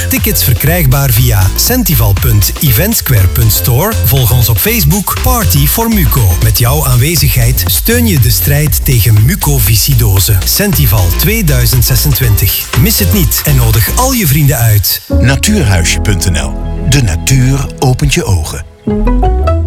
Tickets verkrijgbaar via sentival.eventsquare.store. Volg ons op Facebook Party for Muco. Met jouw aanwezigheid steun je de strijd tegen mucoviscidose. Sentival 2026. Mis het niet en nodig al je vrienden uit. Natuurhuisje.nl. De natuur opent je ogen.